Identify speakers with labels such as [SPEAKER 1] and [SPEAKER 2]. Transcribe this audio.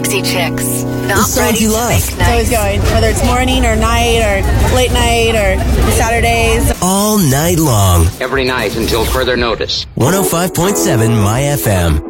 [SPEAKER 1] Dixie Chicks. Not
[SPEAKER 2] The songs
[SPEAKER 1] ready
[SPEAKER 2] you
[SPEAKER 1] to
[SPEAKER 2] love.
[SPEAKER 1] make
[SPEAKER 3] It's always
[SPEAKER 1] nice.
[SPEAKER 3] going, whether it's morning or night or late night or Saturdays.
[SPEAKER 2] All night long.
[SPEAKER 4] Every night until further notice.
[SPEAKER 2] 105.7 My FM.